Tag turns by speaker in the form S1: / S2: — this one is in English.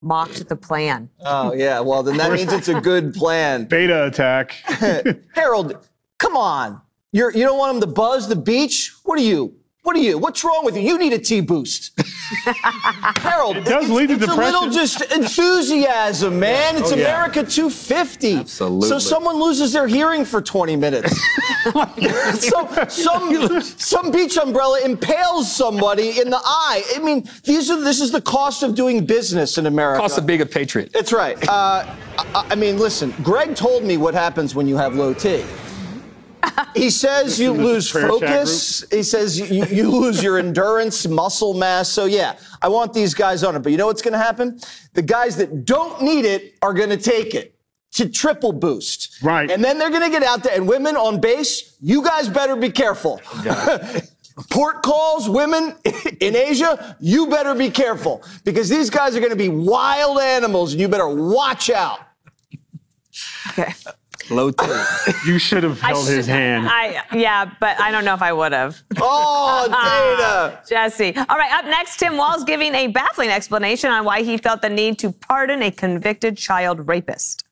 S1: mocked the plan.
S2: Oh, yeah. Well, then that means it's a good plan.
S3: Beta attack.
S2: Harold, come on. You don't want him to buzz the beach? What are you? What's wrong with you? You need a T-boost. Harold,
S3: it does lead to
S2: it's
S3: depression.
S2: a little just enthusiasm, man. It's America 250.
S4: Absolutely.
S2: So someone loses their hearing for 20 minutes. Some beach umbrella impales somebody in the eye. I mean, this is the cost of doing business in America.
S4: Cost of being a patriot.
S2: That's right. I mean, listen, Greg told me what happens when you have low T. He says you lose focus. He says you lose your endurance, muscle mass. So, yeah, I want these guys on it. But you know what's going to happen? The guys that don't need it are going to take it to triple boost.
S3: Right.
S2: And then they're going to get out there. And women on base, you guys better be careful. Port calls, women in Asia, you better be careful. Because these guys are going to be wild animals, and you better watch out.
S1: Okay.
S4: Low T.
S3: You should have held his hand.
S1: Yeah, but I don't know if I would have.
S2: Oh, Dana.
S1: Jesse. All right, up next, Tim Walz giving a baffling explanation on why he felt the need to pardon a convicted child rapist.